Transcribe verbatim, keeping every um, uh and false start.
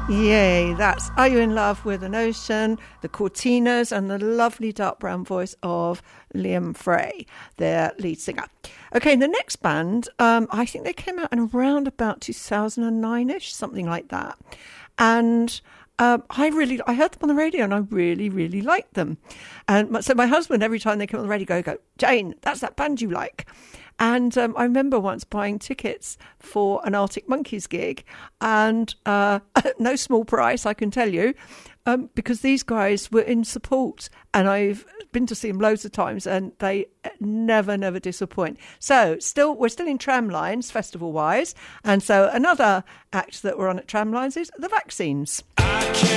Yay, that's Are You in Love with an Ocean, the Cortinas, and the lovely dark brown voice of Liam Frey, their lead singer. Okay, the next band, um, I think they came out in around about two thousand nine-ish, something like that. And um, I really, I heard them on the radio and I really, really liked them. And my, so my husband, every time they come on the radio, go, go, Jane, that's that band you like. And um, I remember once buying tickets for an Arctic Monkeys gig, and uh, no small price, I can tell you, um, because these guys were in support. And I've been to see them loads of times, and they never, never disappoint. So still, we're still in Tramlines, festival-wise. And so another act that we're on at Tramlines is The Vaccines. I can't